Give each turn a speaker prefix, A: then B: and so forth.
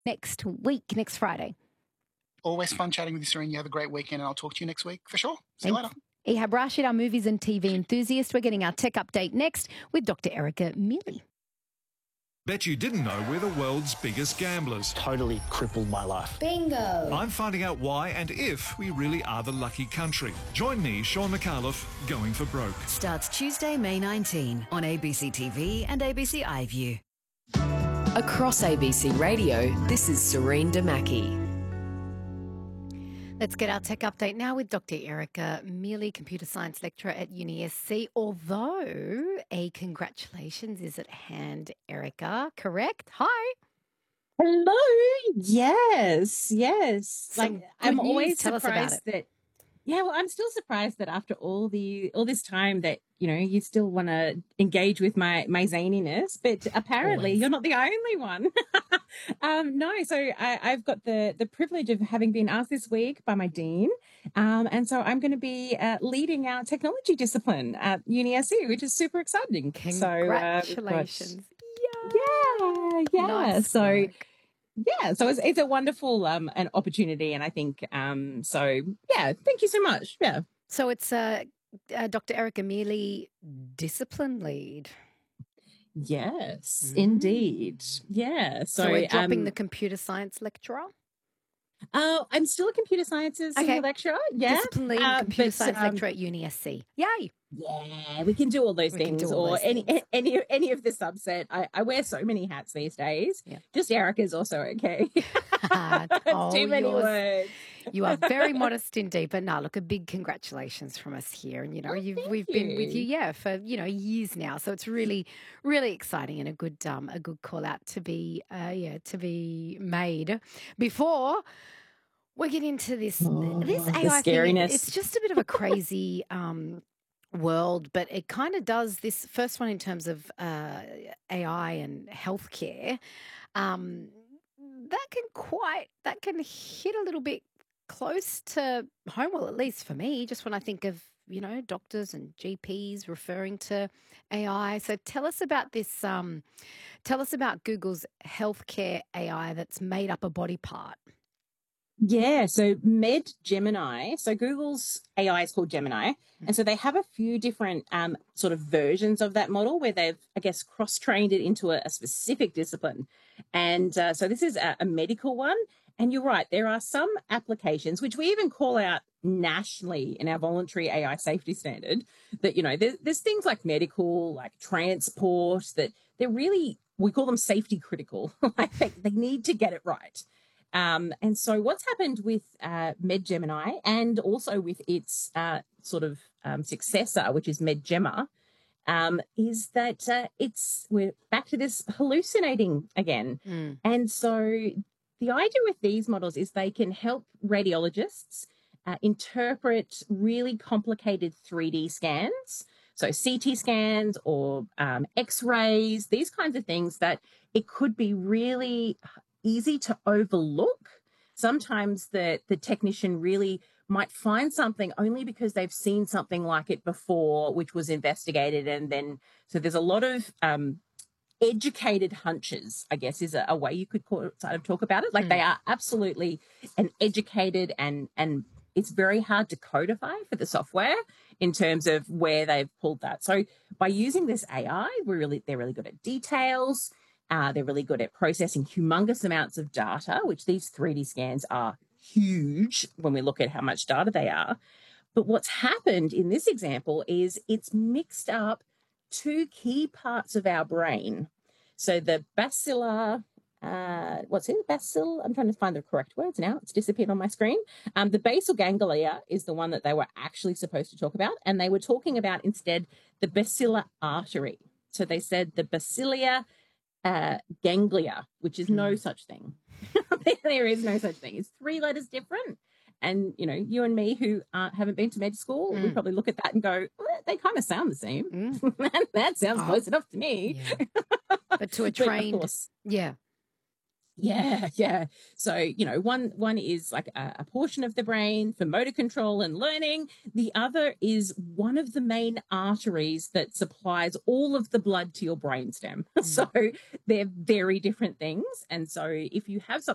A: next week, next Friday.
B: Always fun chatting with you, Serene. You have a great weekend, and I'll talk to you next week for sure. See you later.
A: Ehab Rashid, our movies and TV enthusiast. We're getting our tech update next with Dr. Erica Mealy.
C: Bet you didn't know we're the world's biggest gamblers.
D: Totally crippled my life.
E: Bingo.
C: I'm finding out why and if we really are the lucky country. Join me, Sean McAuliffe, Going for Broke.
F: Starts Tuesday, May 19 on ABC TV and ABC iView. Across ABC Radio, this is Serene Damaki.
A: Let's get our tech update now with Dr. Erica Mealy, computer science lecturer at UniSC. Although a congratulations is at hand, Erica, correct? Hi.
G: Hello. Yes. I'm always
A: Tell us about
G: surprised that. Yeah, well, I'm still surprised that after all this time that you still want to engage with my zaniness, but apparently you're not the only one. No, so I've got the privilege of having been asked this week by my dean, and so I'm going to be leading our technology discipline at UniSC, which is super exciting.
A: Congratulations!
G: Yeah.
A: Nice
G: So.
A: work.
G: Yeah, so it's a wonderful an opportunity, and I think thank you so much. Yeah.
A: So it's Dr. Erica Mealy, discipline lead.
G: Yes, indeed. Yeah.
A: So we're dropping the computer science lecturer.
G: I'm still a computer sciences senior lecturer. Yeah,
A: Discipline lead, computer science lecturer at UniSC. Yay!
G: Yeah, we can do all those things, or any of the subset. I wear so many hats these days.
A: Yeah.
G: Just Erica's also okay. Too many words.
A: You are very modest indeed, but no, look, a big congratulations from us here. And we've been with you, for years now. So it's really, really exciting and a good call out to be made. Before we get into this AI thing, it's just a bit of a crazy world, but it kind of does this first one in terms of AI and healthcare. That can hit a little bit close to home, well, at least for me, just when I think of, doctors and GPs referring to AI. So tell us about this. Tell us about Google's healthcare AI that's made up a body part.
G: Yeah, so MedGemini. So Google's AI is called Gemini. And so they have a few different sort of versions of that model where they've, I guess, cross-trained it into a specific discipline. And so this is a medical one. And you're right, there are some applications, which we even call out nationally in our voluntary AI safety standard, that, there's things like medical, like transport, that they're really, we call them safety critical. Like they need to get it right. And so what's happened with MedGemini and also with its successor, which is MedGemma, is that we're back to this hallucinating again. And so the idea with these models is they can help radiologists interpret really complicated 3D scans, so CT scans or X-rays, these kinds of things that it could be really easy to overlook. Sometimes the technician really might find something only because they've seen something like it before, which was investigated. And then, so there's a lot of educated hunches, I guess, is a way you could talk about it. Like they are absolutely an educated and it's very hard to codify for the software in terms of where they've pulled that. So by using this AI, they're really good at details. They're really good at processing humongous amounts of data, which these 3D scans are huge when we look at how much data they are. But what's happened in this example is it's mixed up two key parts of our brain. So the basilar, I'm trying to find the correct words now. It's disappeared on my screen. The basal ganglia is the one that they were actually supposed to talk about. And they were talking about instead the basilar artery. So they said the basilar ganglia, which is no such thing. There is no such thing. It's 3 letters different. And, you and me who haven't been to med school, we probably look at that and go, well, they kind of sound the same. That sounds close enough to me.
A: Yeah. But to a trained,
G: Yeah. So, one is like a portion of the brain for motor control and learning. The other is one of the main arteries that supplies all of the blood to your brainstem. So they're very different things. And so if you have something